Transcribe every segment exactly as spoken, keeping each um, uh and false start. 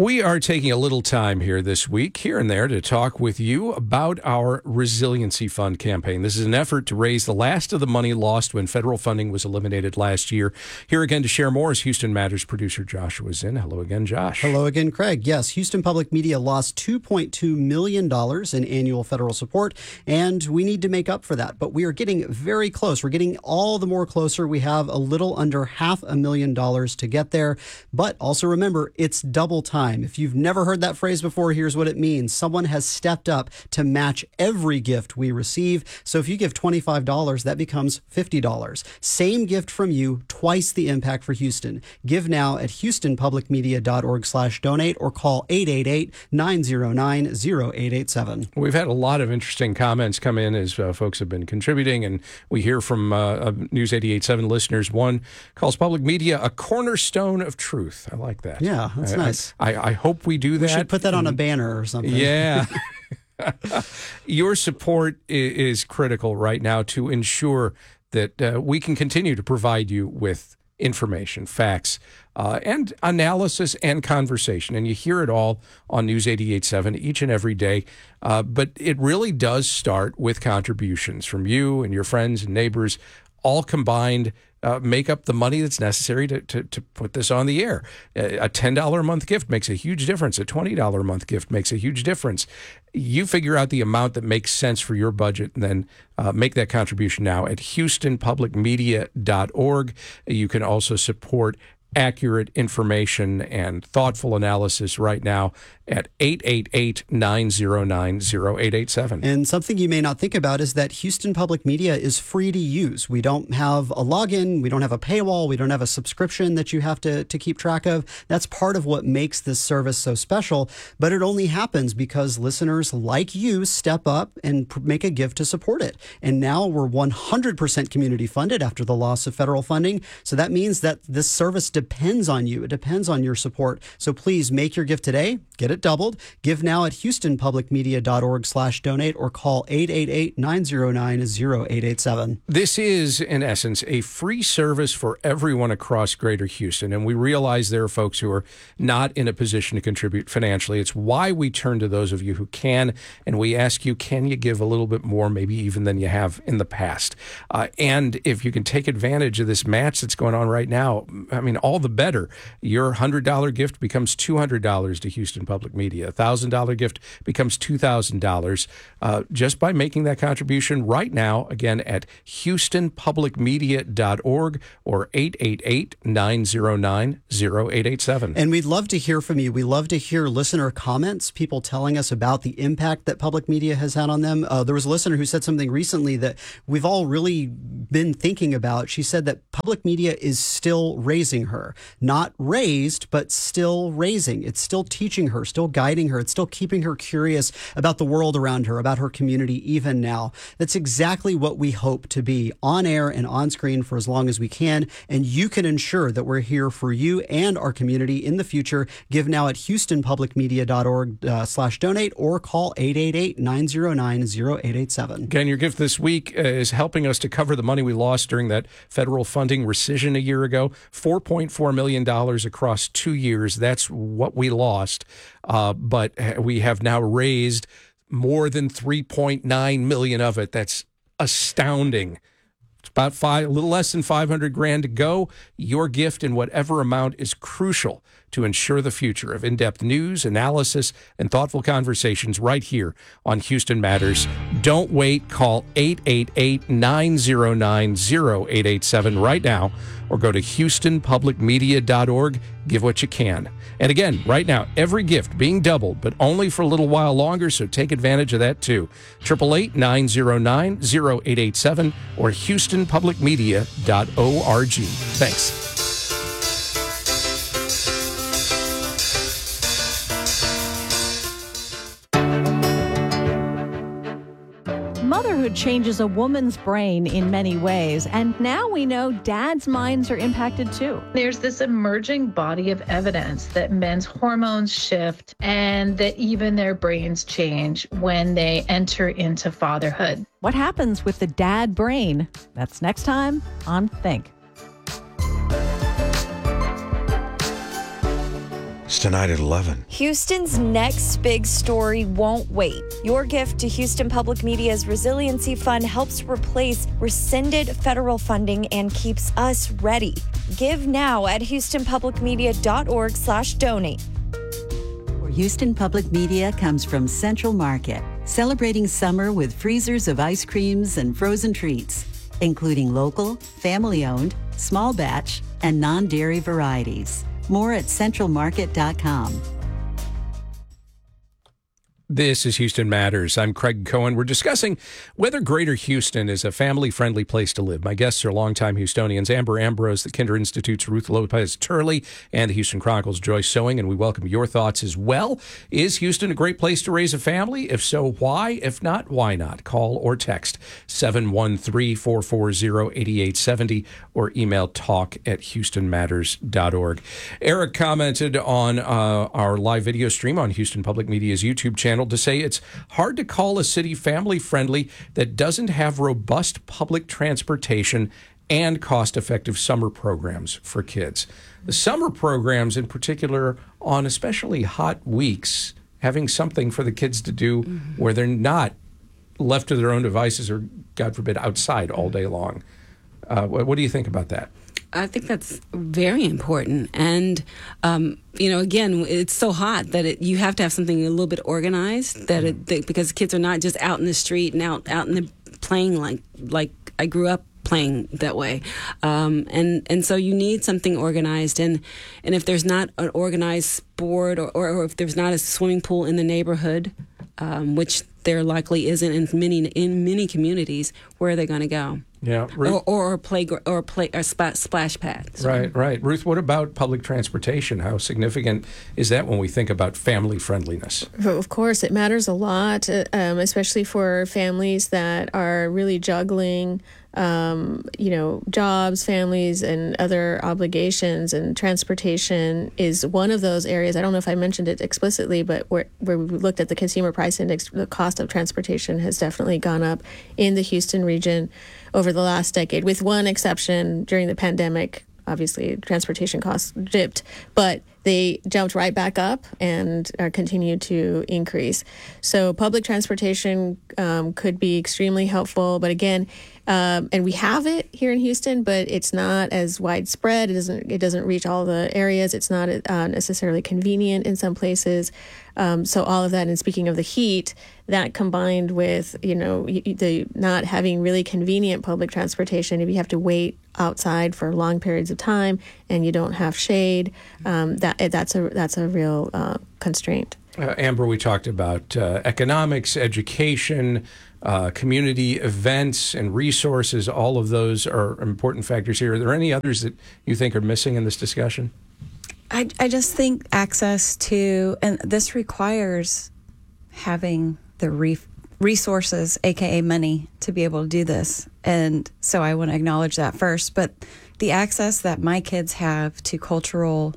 We are taking a little time here this week, here and there, to talk with you about our Resiliency Fund campaign. This is an effort to raise the last of the money lost when federal funding was eliminated last year. Here again to share more is Houston Matters producer Joshua Zinn. Hello again, Josh. Hello again, Craig. Yes, Houston Public Media lost two point two million dollars in annual federal support, and we need to make up for that. But we are getting very close. We're getting all the more closer. We have a little under half a million dollars to get there. But also remember, it's double time. If you've never heard that phrase before, here's what it means. Someone has stepped up to match every gift we receive. So if you give twenty-five dollars, that becomes fifty dollars. Same gift from you, twice the impact for Houston. Give now at houstonpublicmedia.org slash donate or call eight eight eight, nine zero nine, zero eight eight seven. We've had a lot of interesting comments come in as uh, folks have been contributing, and we hear from uh, News eighty-eight point seven listeners. One calls public media a cornerstone of truth. I like that. Yeah, that's I, nice. I, I hope we do that. We should put that on a banner or something. Yeah. Your support is critical right now to ensure that uh, we can continue to provide you with information, facts, uh, and analysis and conversation. And you hear it all on News eighty-eight point seven each and every day. Uh, but it really does start with contributions from you and your friends and neighbors, all combined. Uh, make up the money that's necessary to, to, to put this on the air. A ten dollars a month gift makes a huge difference. A twenty dollars a month gift makes a huge difference. You figure out the amount that makes sense for your budget and then uh, make that contribution now at houston public media dot org. You can also support accurate information and thoughtful analysis right now at eight eight eight, nine zero nine, zero eight eight seven. And something you may not think about is that Houston Public Media is free to use. We don't have a login, we don't have a paywall, we don't have a subscription that you have to, to keep track of. That's part of what makes this service so special, but it only happens because listeners like you step up and pr- make a gift to support it. And now we're one hundred percent community funded after the loss of federal funding. So that means that this service depends on you. It depends on your support. So please make your gift today. Get it doubled. Give now at houstonpublicmedia.org slash donate or call eight eight eight, nine zero nine, zero eight eight seven. This is, in essence, a free service for everyone across Greater Houston. And we realize there are folks who are not in a position to contribute financially. It's why we turn to those of you who can. And we ask you, can you give a little bit more, maybe even than you have in the past? Uh, and if you can take advantage of this match that's going on right now, I mean, all the better. Your one hundred dollars gift becomes two hundred dollars to Houston Public Media. A one thousand dollars gift becomes two thousand dollars uh, just by making that contribution right now, again, at houston public media dot org or eight eight eight, nine zero nine, zero eight eight seven. And we'd love to hear from you. We love to hear listener comments, people telling us about the impact that public media has had on them. Uh, there was a listener who said something recently that we've all really been thinking about. She said that public media is still raising her. Not raised, but still raising. It's still teaching her, still guiding her. It's still keeping her curious about the world around her, about her community even now. That's exactly what we hope to be on air and on screen for as long as we can. And you can ensure that we're here for you and our community in the future. Give now at houstonpublicmedia.org uh, slash donate or call eight eight eight, nine zero nine, zero eight eight seven. Again, your gift this week is helping us to cover the money we lost during that federal funding rescission a year ago. four point four million dollars across two years. That's what we lost. Uh, but we have now raised more than three point nine million dollars of it. That's astounding. It's about five, a little less than five hundred grand to go. Your gift in whatever amount is crucial to ensure the future of in-depth news, analysis, and thoughtful conversations right here on Houston Matters. Don't wait. Call eight eight eight, nine zero nine, zero eight eight seven right now or go to houston public media dot org. Give what you can. And again, right now, every gift being doubled, but only for a little while longer, so take advantage of that too. eight eight eight, nine zero nine, zero eight eight seven or houston public media dot org. Thanks. Motherhood changes a woman's brain in many ways, and now we know dads' minds are impacted too. There's this emerging body of evidence that men's hormones shift and that even their brains change when they enter into fatherhood. What happens with the dad brain? That's next time on Think. It's tonight at eleven. Houston's next big story won't wait. Your gift to Houston Public Media's Resiliency Fund helps replace rescinded federal funding and keeps us ready. Give now at houstonpublicmedia.org slash donate. For Houston Public Media comes from Central Market, celebrating summer with freezers of ice creams and frozen treats, including local, family-owned, small batch, and non-dairy varieties. More at central market dot com. This is Houston Matters. I'm Craig Cohen. We're discussing whether Greater Houston is a family-friendly place to live. My guests are longtime Houstonians, Amber Ambrose, the Kinder Institute's Ruth Lopez Turley, and the Houston Chronicle's Joyce Sewing, and we welcome your thoughts as well. Is Houston a great place to raise a family? If so, why? If not, why not? Call or text seven one three, four four zero, eight eight seven zero or email talk at houston matters dot org. Eric commented on uh, our live video stream on Houston Public Media's YouTube channel to say it's hard to call a city family-friendly that doesn't have robust public transportation and cost-effective summer programs for kids. The summer programs in particular, on especially hot weeks, having something for the kids to do mm-hmm. where they're not left to their own devices or, God forbid, outside all day long. Uh, what, what do you think about that? I think that's very important. And, um, you know, again, it's so hot that it, you have to have something a little bit organized that, it, that because kids are not just out in the street and out, out in the playing like like I grew up playing that way. Um, and, and so you need something organized. And, and if there's not an organized sport or, or, or if there's not a swimming pool in the neighborhood, um, which there likely isn't in many in many communities, where are they going to go? Yeah, Ruth, or or a play or play or splash, splash pad. Sorry. Right, right. Ruth, what about public transportation? How significant is that when we think about family friendliness? Of course, it matters a lot, um, especially for families that are really juggling, um, you know, jobs, families, and other obligations. And transportation is one of those areas. I don't know if I mentioned it explicitly, but where where we looked at the consumer price index, the cost of transportation has definitely gone up in the Houston region over the last decade, with one exception. During the pandemic, obviously transportation costs dipped, but they jumped right back up and are continued to increase. So public transportation um, could be extremely helpful, but again, um, and we have it here in Houston, but it's not as widespread. It doesn't it doesn't reach all the areas. It's not uh, necessarily convenient in some places. Um, so all of that, and speaking of the heat, that combined with, you know, the not having really convenient public transportation, if you have to wait outside for long periods of time and you don't have shade, um, that that's a that's a real uh, constraint. Uh, Amber, we talked about uh, economics, education, uh, community events, and resources. All of those are important factors here. Are there any others that you think are missing in this discussion? I, I just think access to, and this requires having the re- resources, A K A money, to be able to do this. And so I want to acknowledge that first. But the access that my kids have to cultural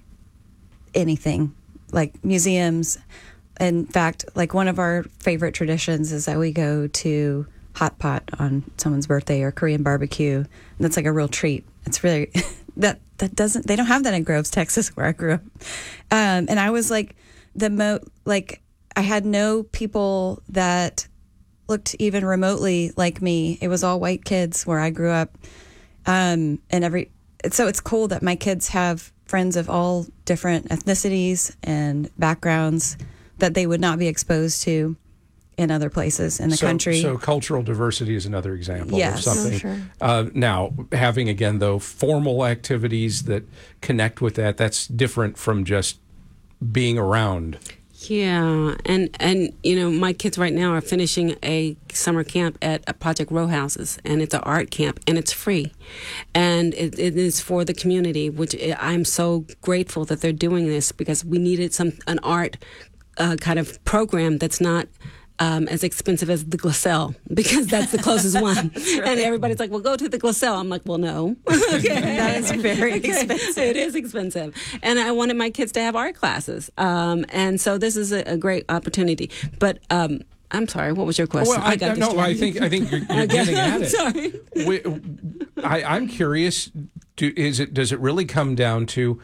anything, like museums. In fact, like one of our favorite traditions is that we go to Hot Pot on someone's birthday or Korean barbecue. And that's like a real treat. It's really... that that doesn't they don't have that in Groves, Texas, where I grew up. Um, and I was like the mo like I had no people that looked even remotely like me. It was all white kids where I grew up. Um, and every so it's cool that my kids have friends of all different ethnicities and backgrounds that they would not be exposed to in other places in the so, country. So cultural diversity is another example yes. of something. Oh, sure. uh, now, having, again, though, formal activities that connect with that, that's different from just being around. Yeah, and, and you know, my kids right now are finishing a summer camp at a Project Row Houses, and it's an art camp, and it's free. And it, it is for the community, which I'm so grateful that they're doing this, because we needed some an art uh, kind of program that's not Um, as expensive as the Glassell, because that's the closest one. Right. And everybody's like, well, go to the Glassell. I'm like, well, no. Okay. That is very expensive. It is expensive. And I wanted my kids to have art classes. Um, and so this is a, a great opportunity. But um, I'm sorry, what was your question? Well, I, I got no, I think I think you're, you're getting at it. Sorry. We, I, I'm curious. Do, is it does it really come down to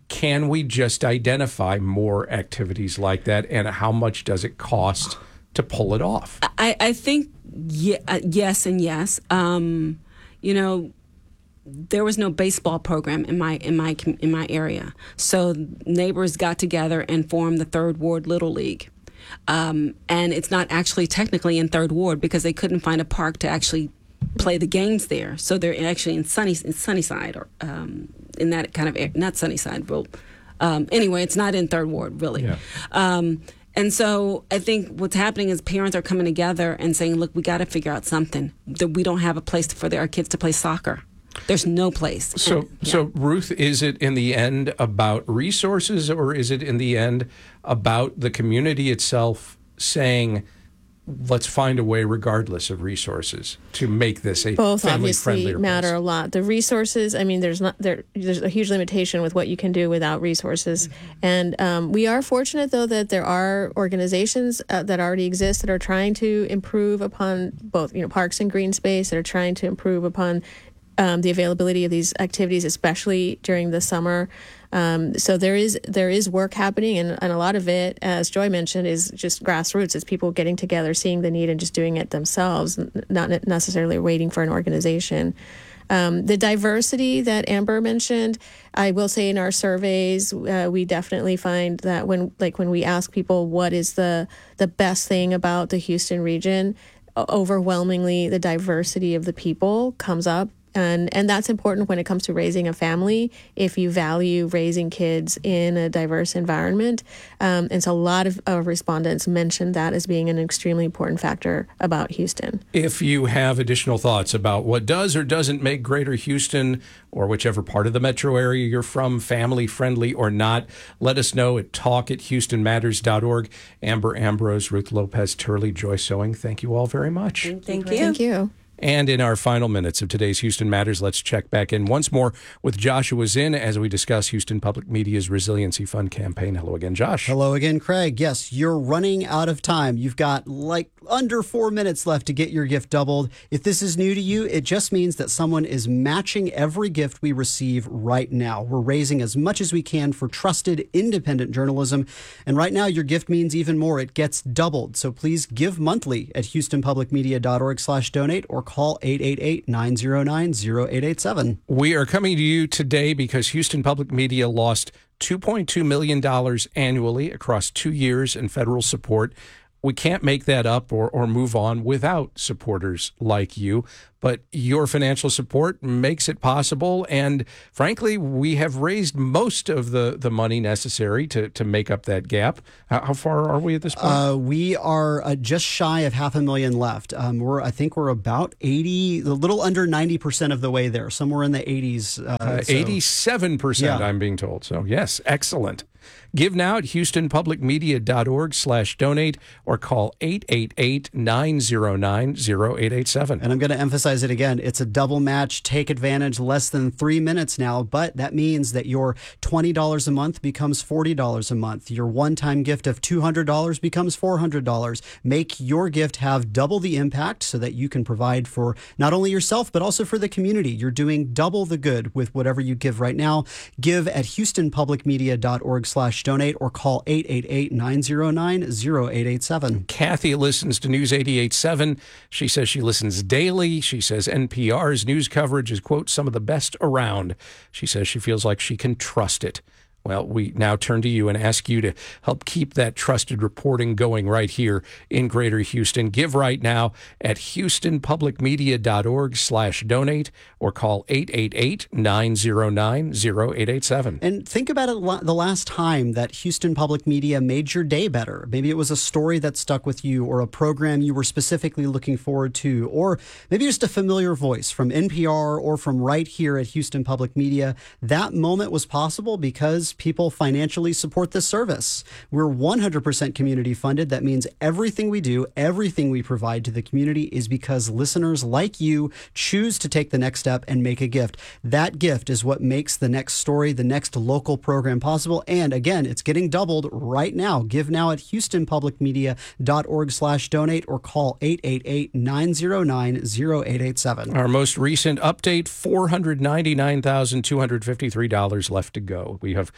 can we just identify more activities like that, and how much does it cost to pull it off? I, I think ye- uh, yes and yes. Um, you know, there was no baseball program in my in my in my area, so neighbors got together and formed the Third Ward Little League. Um, and it's not actually technically in Third Ward because they couldn't find a park to actually play the games there. So they're actually in Sunny in Sunnyside or um, in that kind of area, not Sunnyside. Well, um, anyway, it's not in Third Ward really. Yeah. Um, and so I think what's happening is parents are coming together and saying, "Look, we got to figure out something. That we don't have a place for our kids to play soccer. There's no place." So, and, yeah. so Ruth, is it in the end about resources, or is it in the end about the community itself saying, let's find a way, regardless of resources, to make this a both family-friendlier obviously matter place? a lot. The resources, I mean, there's not there. There's a huge limitation with what you can do without resources, mm-hmm. and um, we are fortunate though that there are organizations uh, that already exist that are trying to improve upon both, you know, parks and green space, that are trying to improve upon Um, the availability of these activities, especially during the summer. Um, so there is there is work happening, and, and a lot of it, as Joy mentioned, is just grassroots. It's people getting together, seeing the need, and just doing it themselves, not necessarily waiting for an organization. Um, the diversity that Amber mentioned, I will say in our surveys, uh, we definitely find that when like when we ask people what is the the best thing about the Houston region, overwhelmingly the diversity of the people comes up. And and that's important when it comes to raising a family, if you value raising kids in a diverse environment. Um, and so a lot of, of respondents mentioned that as being an extremely important factor about Houston. If you have additional thoughts about what does or doesn't make Greater Houston, or whichever part of the metro area you're from, family-friendly or not, let us know at talk at houston matters dot org. Amber Ambrose, Ruth Lopez Turley, Joy Sewing, thank you all very much. Thank you. Thank you. And in our final minutes of today's Houston Matters, let's check back in once more with Joshua Zinn as we discuss Houston Public Media's Resiliency Fund campaign. Hello again, Josh. Hello again, Craig. Yes, you're running out of time. You've got like under four minutes left to get your gift doubled. If this is new to you, it just means that someone is matching every gift we receive right now. We're raising as much as we can for trusted, independent journalism. And right now, your gift means even more. It gets doubled. So please give monthly at houston public media dot org slash donate or call eight eight eight, nine zero nine, zero eight eight seven. We are coming to you today because Houston Public Media lost two point two million dollars annually across two years in federal support. We can't make that up or, or move on without supporters like you. But your financial support makes it possible. And frankly, we have raised most of the, the money necessary to, to make up that gap. How, how far are we at this point? Uh, we are uh, just shy of half a million left. Um, we're, I think we're about eighty, a little under ninety percent of the way there, somewhere in the eighties. Uh, uh, so. eighty-seven percent, Yeah. I'm being told. So, yes, excellent. Give now at houston public media dot org slash donate or call eight eight eight, nine zero nine, zero eight eight seven. And I'm going to emphasize it again. It's a double match. Take advantage. Less than three minutes now. But that means that your twenty dollars a month becomes forty dollars a month. Your one-time gift of two hundred dollars becomes four hundred dollars. Make your gift have double the impact so that you can provide for not only yourself, but also for the community. You're doing double the good with whatever you give right now. Give at houston public media dot org slash donate or call eight eight eight, nine zero nine, zero eight eight seven. Kathy listens to News eighty-eight point seven. She says she listens daily. She says N P R's news coverage is, quote, some of the best around. She says she feels like she can trust it. Well, we now turn to you and ask you to help keep that trusted reporting going right here in Greater Houston. Give right now at houston public media dot org slash donate or call eight eight eight, nine zero nine, zero eight eight seven. And think about it the last time that Houston Public Media made your day better. Maybe it was a story that stuck with you or a program you were specifically looking forward to, or maybe just a familiar voice from N P R or from right here at Houston Public Media. That moment was possible because people financially support this service. We're one hundred percent community funded. That means everything we do, everything we provide to the community is because listeners like you choose to take the next step and make a gift. That gift is what makes the next story, the next local program possible. And again, it's getting doubled right now. Give now at houston public media dot org slash donate or call eight eight eight, nine zero nine, zero eight eight seven. Our most recent update, four hundred ninety-nine thousand two hundred fifty-three dollars left to go. We have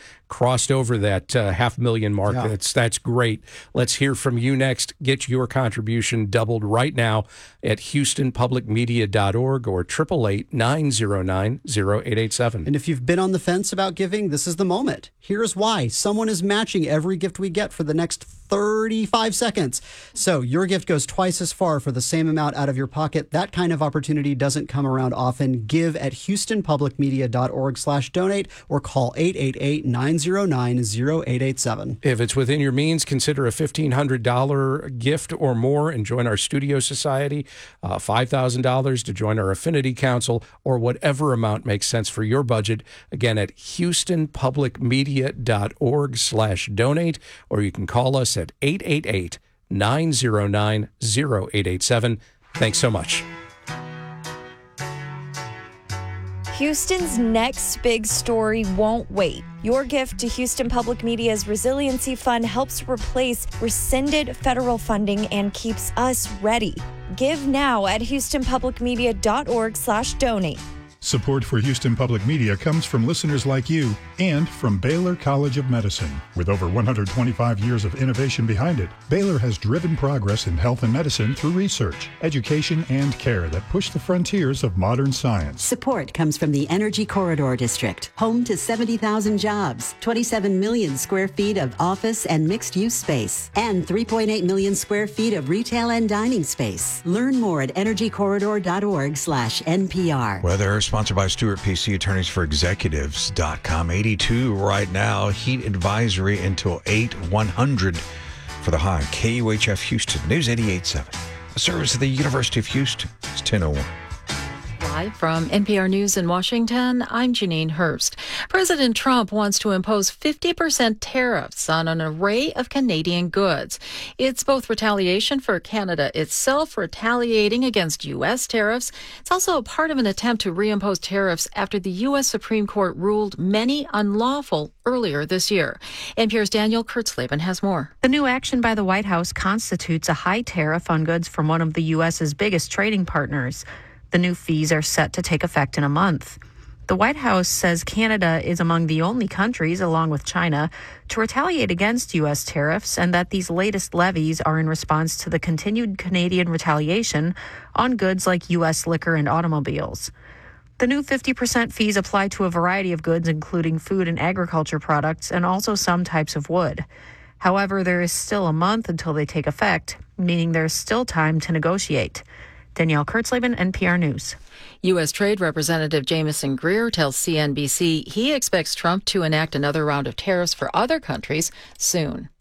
crossed over that uh, half million mark. Yeah. That's that's great. Let's hear from you next. Get your contribution doubled right now at houston public media dot org or eight eight eight, nine zero nine, zero eight eight seven. And if you've been on the fence about giving, this is the moment. Here's why. Someone is matching every gift we get for the next thirty-five seconds. So your gift goes twice as far for the same amount out of your pocket. That kind of opportunity doesn't come around often. Give at houston public media dot org slash donate or call eight eight eight, nine zero nine, zero eight eight seven. If it's within your means, consider a fifteen hundred dollars gift or more and join our Studio Society, uh, five thousand dollars to join our Affinity Council, or whatever amount makes sense for your budget. Again, at houston public media dot org slash donate, or you can call us at eight eight eight, nine zero nine, zero eight eight seven. Thanks so much. Houston's next big story won't wait. Your gift to Houston Public Media's Resiliency Fund helps replace rescinded federal funding and keeps us ready. Give now at houston public media dot org slash donate. Support for Houston Public Media comes from listeners like you and from Baylor College of Medicine. With over one hundred twenty-five years of innovation behind it, Baylor has driven progress in health and medicine through research, education, and care that push the frontiers of modern science. Support comes from the Energy Corridor District, home to seventy thousand jobs, twenty-seven million square feet of office and mixed-use space, and three point eight million square feet of retail and dining space. Learn more at energy corridor dot org slash N P R. Weather sponsored by Stewart P C, attorneys for executives dot com. eighty-two right now. Heat advisory until eight one hundred for the high. K U H F Houston, News eighty-eight point seven. A service of the University of Houston. It's ten oh one. Live from N P R News in Washington, I'm Janine Hurst. President Trump wants to impose fifty percent tariffs on an array of Canadian goods. It's both retaliation for Canada itself retaliating against U S tariffs. It's also a part of an attempt to reimpose tariffs after the U S Supreme Court ruled many unlawful earlier this year. N P R's Daniel Kurtzleben has more. The new action by the White House constitutes a high tariff on goods from one of the U S's biggest trading partners. The new fees are set to take effect in a month. The White House says Canada is among the only countries, along with China, to retaliate against U S tariffs, and that these latest levies are in response to the continued Canadian retaliation on goods like U S liquor and automobiles. The new fifty percent fees apply to a variety of goods, including food and agriculture products, and also some types of wood. However, there is still a month until they take effect, meaning there's still time to negotiate. Danielle Kurtzleben, N P R News. U S. Trade Representative Jamieson Greer tells C N B C he expects Trump to enact another round of tariffs for other countries soon.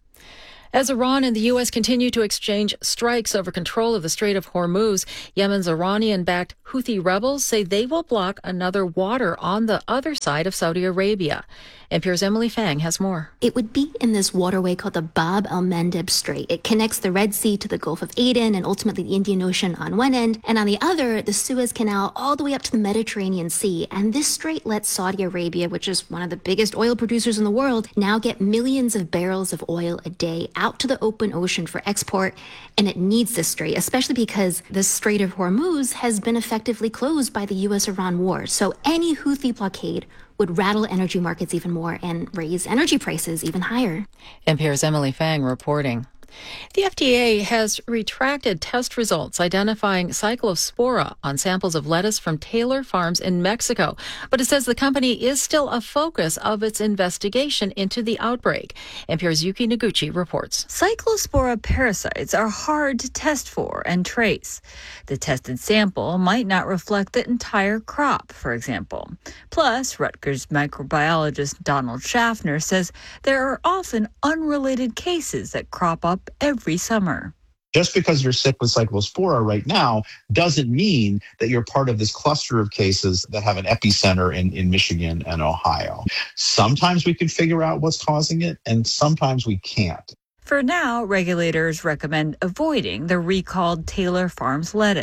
As Iran and the U S continue to exchange strikes over control of the Strait of Hormuz, Yemen's Iranian-backed Houthi rebels say they will block another water on the other side of Saudi Arabia. N P R's Emily Fang has more. It would be in this waterway called the Bab el-Mandeb Strait. It connects the Red Sea to the Gulf of Aden and ultimately the Indian Ocean on one end, and on the other, the Suez Canal all the way up to the Mediterranean Sea. And this strait lets Saudi Arabia, which is one of the biggest oil producers in the world, now get millions of barrels of oil a day out to the open ocean for export. And it needs this strait, especially because the Strait of Hormuz has been effectively closed by the U S-Iran war. So any Houthi blockade would rattle energy markets even more and raise energy prices even higher. N P R's Emily Fang reporting. The F D A has retracted test results identifying cyclospora on samples of lettuce from Taylor Farms in Mexico, but it says the company is still a focus of its investigation into the outbreak. N P R's Yuki Noguchi reports. Cyclospora parasites are hard to test for and trace. The tested sample might not reflect the entire crop, for example. Plus, Rutgers microbiologist Donald Schaffner says there are often unrelated cases that crop up every summer. Just because you're sick with cyclospora right now doesn't mean that you're part of this cluster of cases that have an epicenter in, in Michigan and Ohio. Sometimes we can figure out what's causing it, and sometimes we can't. For now, regulators recommend avoiding the recalled Taylor Farms lettuce.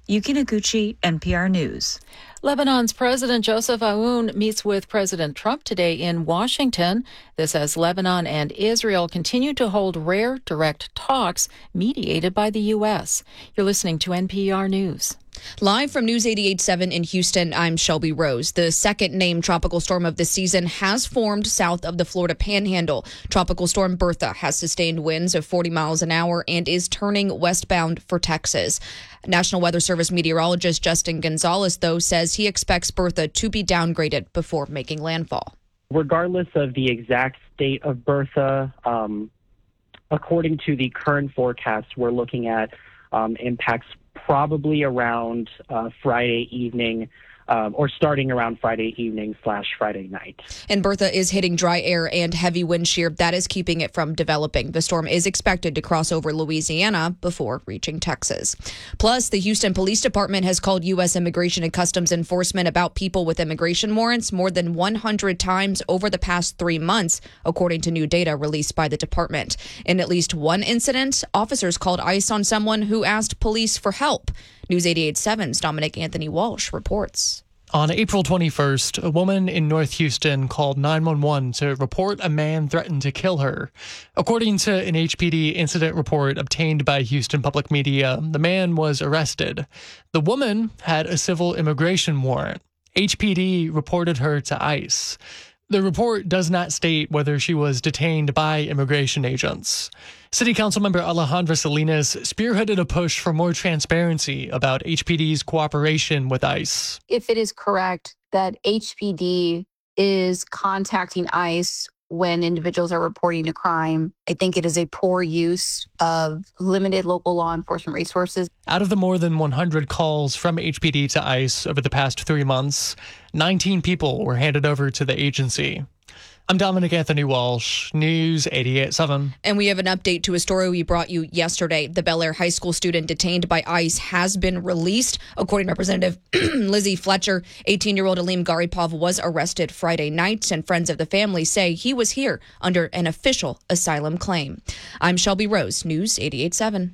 Yuki Noguchi, N P R News. Lebanon's President Joseph Aoun meets with President Trump today in Washington. This as Lebanon and Israel continue to hold rare, direct talks mediated by the U S. You're listening to N P R News. Live from News eighty-eight point seven in Houston, I'm Shelby Rose. The second named tropical storm of the season has formed south of the Florida Panhandle. Tropical Storm Bertha has sustained winds of forty miles an hour and is turning westbound for Texas. National Weather Service meteorologist Justin Gonzalez, though, says he expects Bertha to be downgraded before making landfall. Regardless of the exact state of Bertha, um, according to the current forecast, we're looking at um, impacts probably around uh, Friday evening um, or starting around Friday evening slash Friday night. And Bertha is hitting dry air and heavy wind shear. That is keeping it from developing. The storm is expected to cross over Louisiana before reaching Texas. Plus, the Houston Police Department has called U S Immigration and Customs Enforcement about people with immigration warrants more than one hundred times over the past three months, according to new data released by the department. In at least one incident, officers called ICE on someone who asked police for help. News eighty-eight point seven's Dominic Anthony Walsh reports. On April twenty-first, a woman in North Houston called nine one one to report a man threatened to kill her. According to an H P D incident report obtained by Houston Public Media, the man was arrested. The woman had a civil immigration warrant. H P D reported her to ICE. The report does not state whether she was detained by immigration agents. City Council member Alejandra Salinas spearheaded a push for more transparency about H P D's cooperation with ICE. If it is correct that H P D is contacting ICE when individuals are reporting a crime, I think it is a poor use of limited local law enforcement resources. Out of the more than one hundred calls from H P D to ICE over the past three months, nineteen people were handed over to the agency. I'm Dominic Anthony Walsh, News eighty-eight point seven. And we have an update to a story we brought you yesterday. The Bel Air High School student detained by ICE has been released. According to Representative Lizzie Fletcher, eighteen-year-old Aleem Garipov was arrested Friday night, and friends of the family say he was here under an official asylum claim. I'm Shelby Rose, News eighty-eight point seven.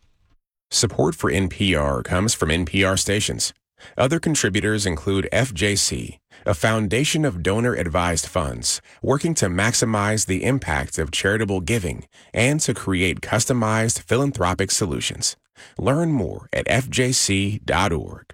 Support for N P R comes from N P R stations. Other contributors include F J C, a foundation of donor-advised funds working to maximize the impact of charitable giving and to create customized philanthropic solutions. Learn more at f j c dot org.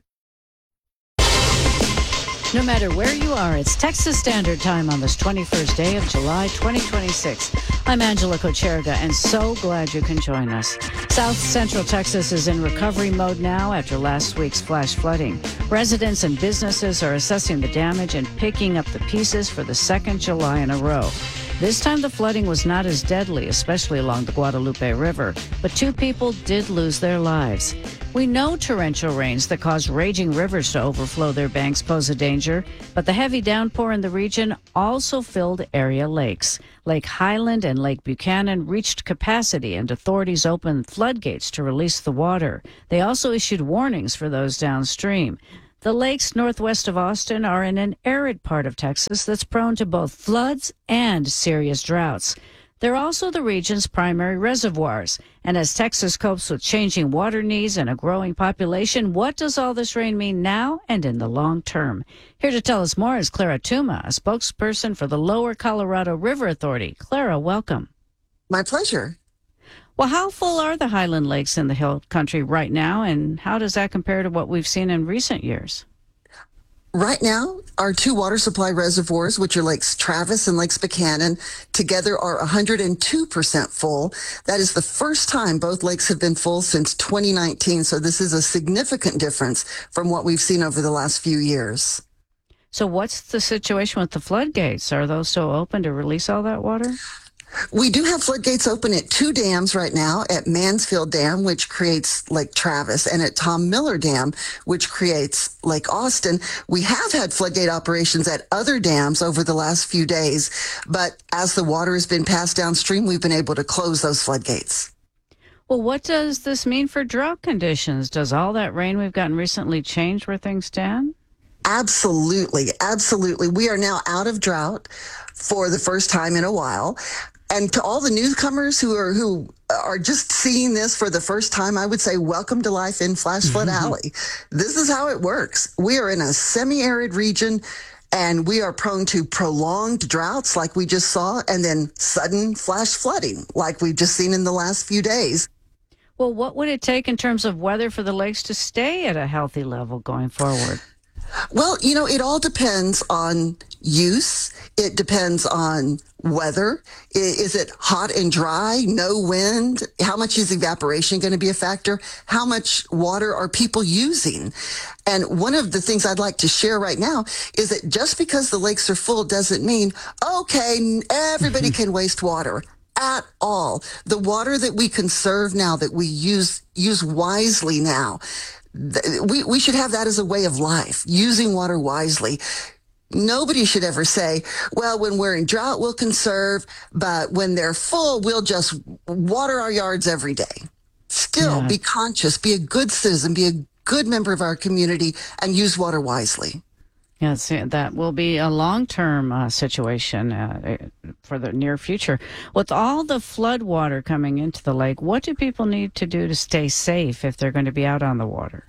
No matter where you are, it's Texas Standard Time on this twenty-first day of July, twenty twenty-six. I'm Angela Kocherga, and so glad you can join us. South Central Texas is in recovery mode now after last week's flash flooding. Residents and businesses are assessing the damage and picking up the pieces for the second July in a row. This time the flooding was not as deadly, especially along the Guadalupe River, but two people did lose their lives. We know torrential rains that cause raging rivers to overflow their banks pose a danger, but the heavy downpour in the region also filled area lakes. Lake Highland and Lake Buchanan reached capacity, and authorities opened floodgates to release the water. They also issued warnings for those downstream. The lakes northwest of Austin are in an arid part of Texas that's prone to both floods and serious droughts. They're also the region's primary reservoirs. And as Texas copes with changing water needs and a growing population, what does all this rain mean now and in the long term? Here to tell us more is Clara Tuma, a spokesperson for the Lower Colorado River Authority. Clara, welcome. My pleasure. Well, how full are the Highland Lakes in the Hill Country right now, and how does that compare to what we've seen in recent years? Right now, our two water supply reservoirs, which are Lakes Travis and Lakes Buchanan, together are one hundred two percent full. That is the first time both lakes have been full since twenty nineteen, so this is a significant difference from what we've seen over the last few years. So what's the situation with the floodgates? Are those still open to release all that water? We do have floodgates open at two dams right now, at Mansfield Dam, which creates Lake Travis, and at Tom Miller Dam, which creates Lake Austin. We have had floodgate operations at other dams over the last few days, but as the water has been passed downstream, we've been able to close those floodgates. Well, what does this mean for drought conditions? Does all that rain we've gotten recently change where things stand? Absolutely, absolutely. We are now out of drought for the first time in a while. And to all the newcomers who are who are just seeing this for the first time, I would say, welcome to life in Flash Flood Alley. This is how it works. We are in a semi-arid region, and we are prone to prolonged droughts like we just saw, and then sudden flash flooding like we've just seen in the last few days. Well, what would it take in terms of weather for the lakes to stay at a healthy level going forward? Well, you know, it all depends on use. It depends on weather. I- Is it hot and dry? No wind? How much is evaporation going to be a factor? How much water are people using? And one of the things I'd like to share right now is that just because the lakes are full doesn't mean, okay, everybody can waste water. At all. The water that we conserve now, that we use use wisely now, th- we, we should have that as a way of life, using water wisely. Nobody should ever say, well, when we're in drought, we'll conserve, but when they're full, we'll just water our yards every day. Still, Yeah. be conscious, be a good citizen, be a good member of our community, and use water wisely. Yes, that will be a long-term uh, situation uh, for the near future. With all the flood water coming into the lake, what do people need to do to stay safe if they're going to be out on the water?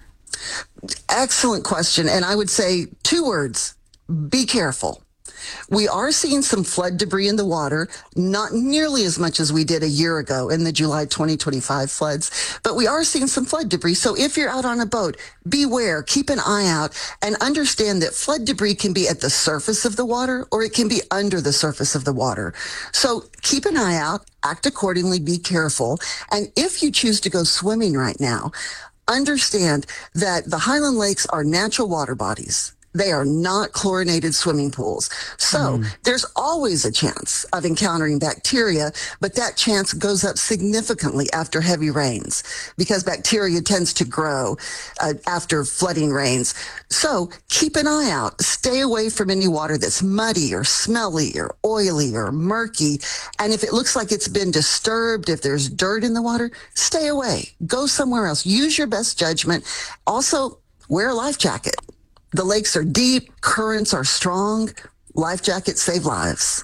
Excellent question. And I would say two words: be careful. We are seeing some flood debris in the water, not nearly as much as we did a year ago in the July twenty twenty-five floods, but we are seeing some flood debris. So if you're out on a boat, beware, keep an eye out, and understand that flood debris can be at the surface of the water or it can be under the surface of the water. So keep an eye out, act accordingly, be careful. And if you choose to go swimming right now, understand that the Highland Lakes are natural water bodies. They are not chlorinated swimming pools. So there's always a chance of encountering bacteria, but that chance goes up significantly after heavy rains because bacteria tends to grow uh, after flooding rains. So keep an eye out. Stay away from any water that's muddy or smelly or oily or murky. And if it looks like it's been disturbed, if there's dirt in the water, stay away. Go somewhere else. Use your best judgment. Also, wear a life jacket. The lakes are deep, currents are strong. Life jackets save lives.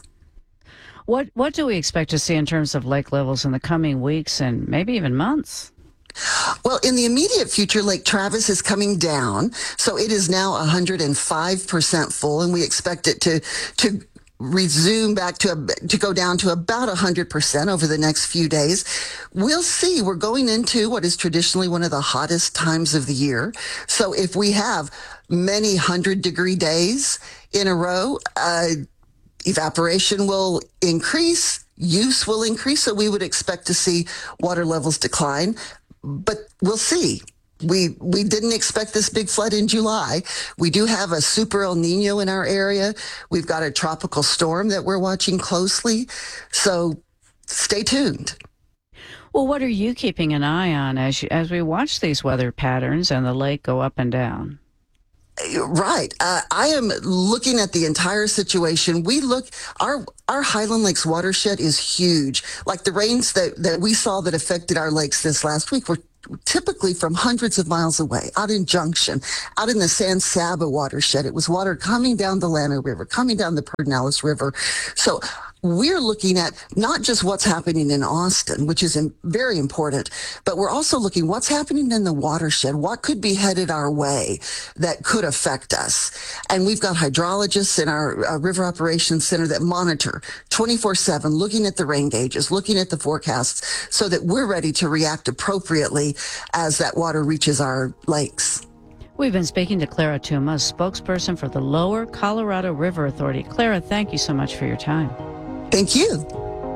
What what do we expect to see in terms of lake levels in the coming weeks and maybe even months? Well, in the immediate future, Lake Travis is coming down. So it is now one hundred five percent full, and we expect it to to resume back to a, to go down to about one hundred percent over the next few days. We'll see. We're going into what is traditionally one of the hottest times of the year. So if we have many hundred degree days in a row, uh, evaporation will increase, use will increase. So we would expect to see water levels decline, but we'll see. We we didn't expect this big flood in July. We do have a super El Nino in our area. We've got a tropical storm that we're watching closely. So stay tuned. Well, what are you keeping an eye on as you, as we watch these weather patterns and the lake go up and down? Right. Uh, I am looking at the entire situation. We look, our our Highland Lakes watershed is huge. Like the rains that, that we saw that affected our lakes this last week were typically from hundreds of miles away, out in Junction, out in the San Saba watershed. It was water coming down the Llano River, coming down the Pedernales River. So we're looking at not just what's happening in Austin, which is in, very important, but we're also looking what's happening in the watershed, what could be headed our way that could affect us. And we've got hydrologists in our uh, River Operations Center that monitor twenty-four seven, looking at the rain gauges, looking at the forecasts so that we're ready to react appropriately as that water reaches our lakes. We've been speaking to Clara Tuma, spokesperson for the Lower Colorado River Authority. Clara, thank you so much for your time. Thank you.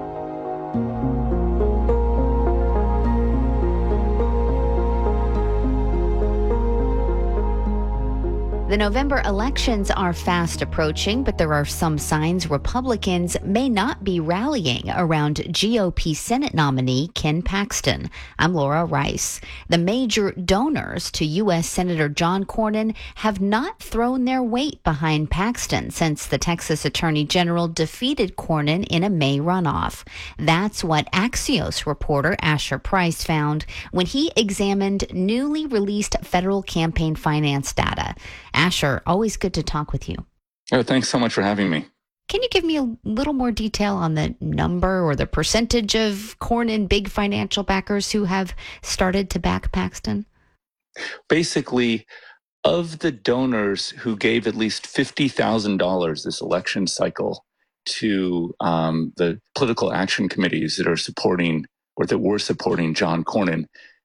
The November elections are fast approaching, but there are some signs Republicans may not be rallying around G O P Senate nominee Ken Paxton. I'm Laura Rice. The major donors to U S Senator John Cornyn have not thrown their weight behind Paxton since the Texas Attorney General defeated Cornyn in a May runoff. That's what Axios reporter Asher Price found when he examined newly released federal campaign finance data. Asher, always good to talk with you. Oh, thanks so much for having me. Can you give me a little more detail on the number or the percentage of Cornyn big financial backers who have started to back Paxton? Basically, of the donors who gave at least fifty thousand dollars this election cycle to um, the political action committees that are supporting or that were supporting John Cornyn,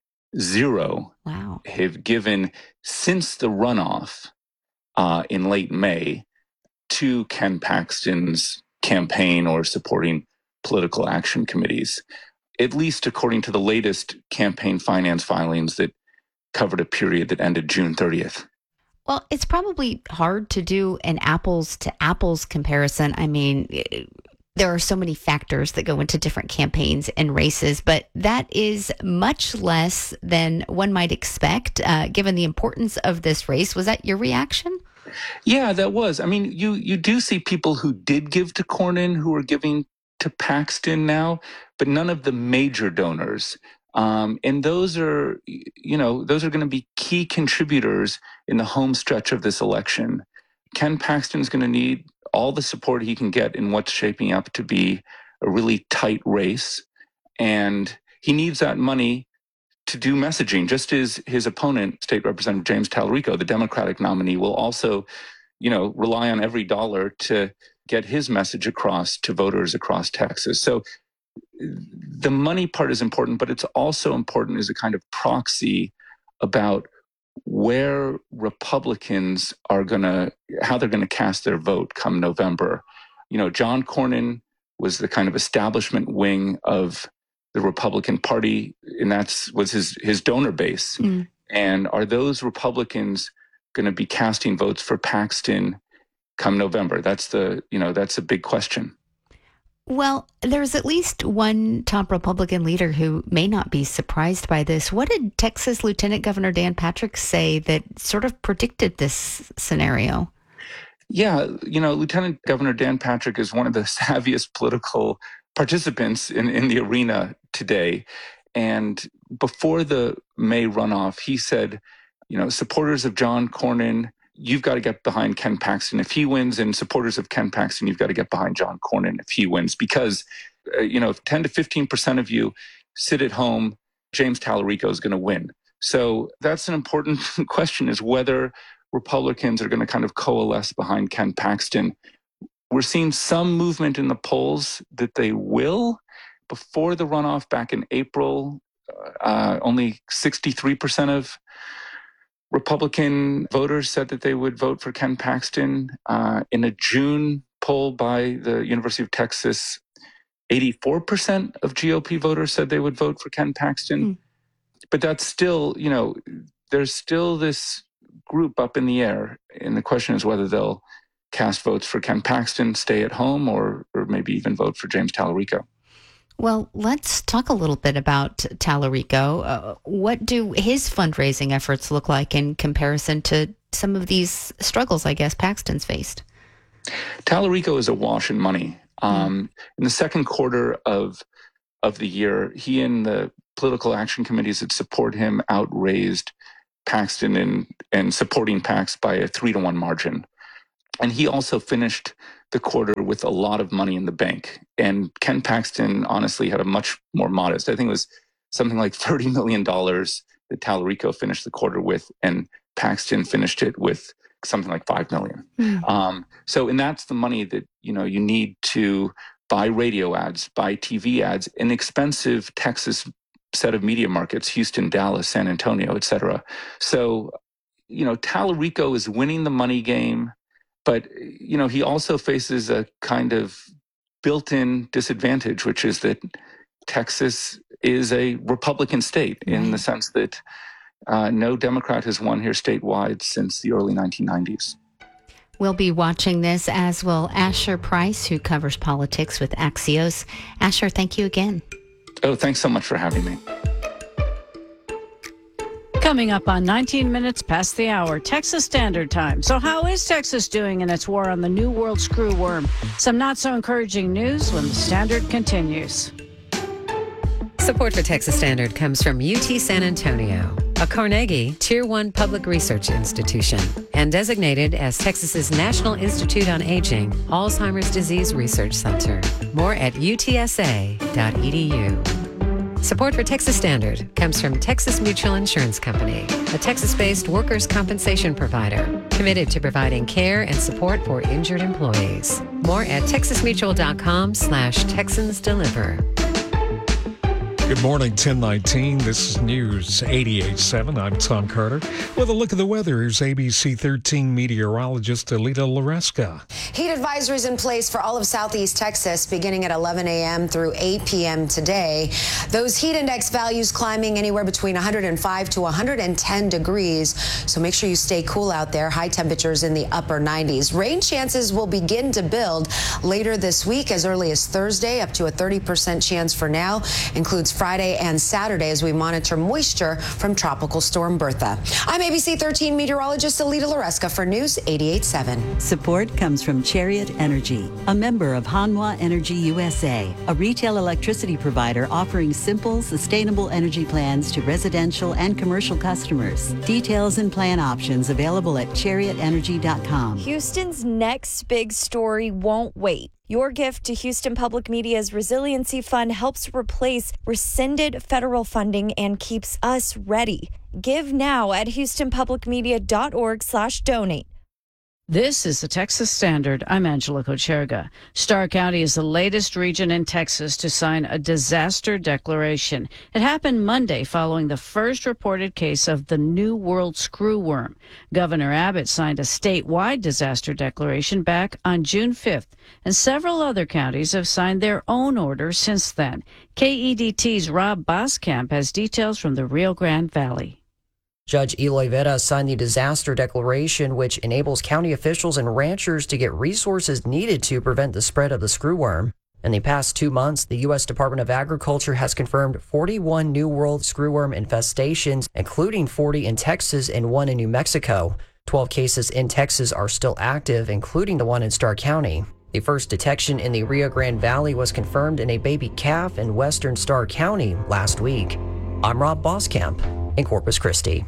zero wow. have given since the runoff uh, in late May to Ken Paxton's campaign or supporting political action committees, at least according to the latest campaign finance filings that covered a period that ended June thirtieth. Well, it's probably hard to do an apples to apples comparison. I mean, there are so many factors that go into different campaigns and races, but that is much less than one might expect, uh, given the importance of this race. Was that your reaction? Yeah, that was. I mean, you you do see people who did give to Cornyn who are giving to Paxton now, but none of the major donors. Um, and those are, you know, those are going to be key contributors in the home stretch of this election. Ken Paxton is going to need all the support he can get in what's shaping up to be a really tight race. And he needs that money to do messaging, just as his opponent, State Representative James Talarico, the Democratic nominee, will also, you know, rely on every dollar to get his message across to voters across Texas. So the money part is important, but it's also important as a kind of proxy about where Republicans are going to, how they're going to cast their vote come November. You know, John Cornyn was the kind of establishment wing of the Republican Party, and that's was his his donor base. Mm. And are those Republicans going to be casting votes for Paxton come November? That's the, you know, that's a big question. Well, there's at least one top Republican leader who may not be surprised by this. What did Texas Lieutenant Governor Dan Patrick say that sort of predicted this scenario? Yeah, you know, Lieutenant Governor Dan Patrick is one of the savviest political participants in, in the arena today. And before the May runoff, he said, you know, supporters of John Cornyn, you've got to get behind Ken Paxton if he wins, and supporters of Ken Paxton, you've got to get behind John Cornyn if he wins, because, uh, you know, if ten to fifteen percent of you sit at home, James Talarico is going to win. So that's an important question, is whether Republicans are going to kind of coalesce behind Ken Paxton. We're seeing some movement in the polls that they will. Before the runoff back in April, uh, only sixty-three percent of Republican voters said that they would vote for Ken Paxton. Uh, in a June poll by the University of Texas, eighty-four percent of G O P voters said they would vote for Ken Paxton. Mm. But that's still, you know, there's still this group up in the air. And the question is whether they'll cast votes for Ken Paxton, stay at home, or, or maybe even vote for James Talarico. Well, let's talk a little bit about Talarico. Uh, what do his fundraising efforts look like in comparison to some of these struggles, I guess, Paxton's faced? Talarico is awash in money. Um, mm. In the second quarter of of the year, he and the political action committees that support him outraised Paxton and, and supporting Pax by a three to one margin. And he also finished the quarter with a lot of money in the bank. And Ken Paxton honestly had a much more modest, I think it was something like thirty million dollars that Talarico finished the quarter with, and Paxton finished it with something like five million dollars. Mm. Um, so, and that's the money that, you know, you need to buy radio ads, buy T V ads, an expensive Texas set of media markets, Houston, Dallas, San Antonio, et cetera. So, you know, Talarico is winning the money game. But, you know, he also faces a kind of built-in disadvantage, which is that Texas is a Republican state mm-hmm. in the sense that uh, no Democrat has won here statewide since the early nineteen nineties. We'll be watching this, as will Asher Price, who covers politics with Axios. Asher, thank you again. Oh, thanks so much for having me. Coming up on nineteen minutes past the hour, Texas Standard Time. So how is Texas doing in its war on the New World screwworm? Some not so encouraging news when the Standard continues. Support for Texas Standard comes from U T San Antonio. a Carnegie Tier one public research institution, and designated as Texas's National Institute on Aging Alzheimer's Disease Research Center. More at U T S A dot E D U. Support for Texas Standard comes from Texas Mutual Insurance Company, a Texas-based workers' compensation provider committed to providing care and support for injured employees. More at texasmutual.com slash Texans Deliver. Good morning, ten nineteen. This is News eighty-eight point seven. I'm Tom Carter. With a look at the weather, here's A B C thirteen meteorologist Alita Loresca. Heat advisories in place for all of southeast Texas beginning at eleven a.m. through eight p.m. today. Those heat index values climbing anywhere between one hundred five to one hundred ten degrees. So make sure you stay cool out there. High temperatures in the upper nineties. Rain chances will begin to build later this week as early as Thursday, up to a thirty percent chance for now. Includes Friday and Saturday as we monitor moisture from Tropical Storm Bertha. I'm A B C thirteen meteorologist Alita Loresca for News eighty-eight point seven. Support comes from Chariot Energy, a member of Hanwha Energy U S A, a retail electricity provider offering simple, sustainable energy plans to residential and commercial customers. Details and plan options available at chariot energy dot com. Houston's next big story won't wait. Your gift to Houston Public Media's Resiliency Fund helps replace rescinded federal funding and keeps us ready. Give now at houston public media dot org slash donate. This is the Texas Standard. I'm Angela Kocherga. Starr County is the latest region in Texas to sign a disaster declaration. It happened Monday following the first reported case of the New World screwworm. Governor Abbott signed a statewide disaster declaration back on June fifth, and several other counties have signed their own orders since then. K E D T's Rob Boskamp has details from the Rio Grande Valley. Judge Eloy Vera signed the disaster declaration, which enables county officials and ranchers to get resources needed to prevent the spread of the screwworm. In the past two months, the U S Department of Agriculture has confirmed forty-one New World screwworm infestations, including forty in Texas and one in New Mexico. twelve cases in Texas are still active, including the one in Starr County. The first detection in the Rio Grande Valley was confirmed in a baby calf in western Starr County last week. I'm Rob Boskamp in Corpus Christi.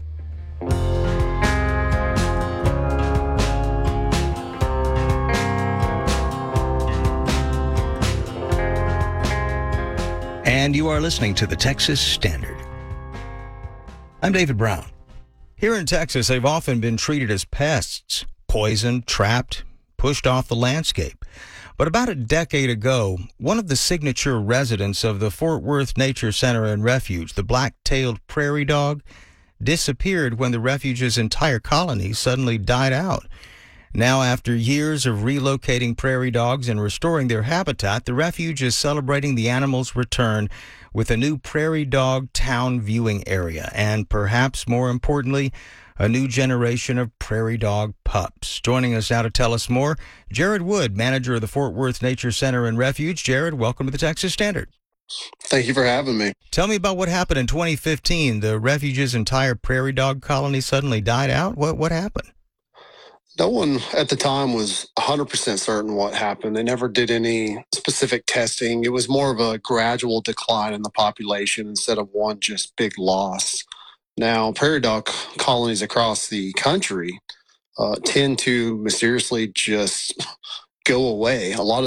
And you are listening to the Texas Standard. I'm David Brown. Here in Texas, they've often been treated as pests, poisoned, trapped, pushed off the landscape. But about a decade ago, one of the signature residents of the Fort Worth Nature Center and Refuge, the black-tailed prairie dog, disappeared when the refuge's entire colony suddenly died out. Now, after years of relocating prairie dogs and restoring their habitat, the refuge is celebrating the animal's return with a new prairie dog town viewing area and, perhaps more importantly, a new generation of prairie dog pups. Joining us now to tell us more, Jared Wood, manager of the Fort Worth Nature Center and Refuge. Jared, welcome to the Texas Standard. Thank you for having me. Tell me about what happened in twenty fifteen. The refuge's entire prairie dog colony suddenly died out. What what happened? No one at the time was one hundred percent certain what happened. They never did any specific testing. It was more of a gradual decline in the population instead of one just big loss. Now, prairie dog colonies across the country uh, tend to mysteriously just go away. A lot of